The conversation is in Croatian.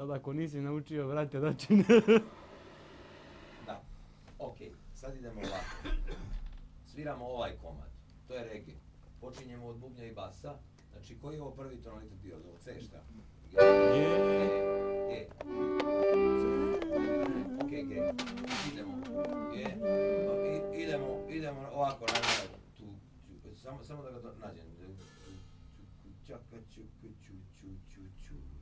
Sad ako nisi naučio, vrati od očine. Da, okej, sad idemo ovako. Sviramo ovaj komad, to je reggae. Počinjemo od bubnja i basa. Znači, koji je ovo prvi tonalitet bio? Od ovog C šta? G. Okej, G. Idemo ovako, samo da ga nađem. Čaka, čuku, ču.